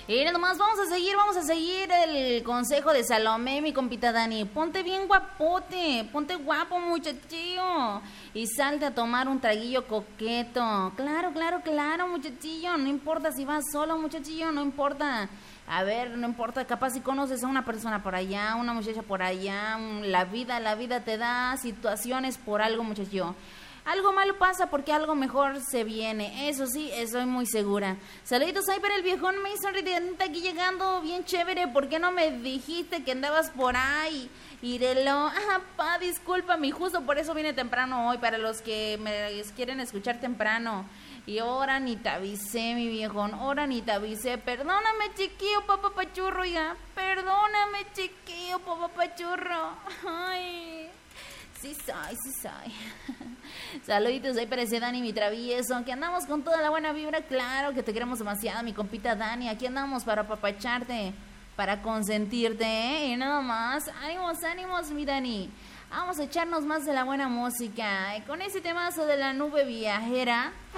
Y nada más, vamos a seguir el consejo de Salomé, mi compita Dani. Ponte bien guapote, ponte guapo, muchachillo. Y salte a tomar un traguillo coqueto. Claro, muchachillo. No importa si vas solo, muchachillo, no importa. A ver, no importa, capaz si conoces a una persona por allá, una muchacha por allá. La vida te da situaciones por algo, muchachillo. Algo malo pasa porque algo mejor se viene. Eso sí, estoy muy segura. Saluditos ahí para el viejón Mason Ridente aquí llegando. Bien chévere. ¿Por qué no me dijiste que andabas por ahí? Irelo. Pa, discúlpame. Justo por eso vine temprano hoy. Para los que me quieren escuchar temprano. Y ahora ni te avisé, mi viejón. Ahora ni te avisé. Perdóname, chiquillo, papá pachurro, ya. Perdóname, chiquillo, papá pachurro. Ay. Sí soy. Saluditos ahí para ese Dani, mi travieso. Que andamos con toda la buena vibra. Claro que te queremos demasiado, mi compita Dani. Aquí andamos para apapacharte, para consentirte, ¿eh? Y nada más. Ánimos, mi Dani. Vamos a echarnos más de la buena música. Con ese temazo de la nube viajera.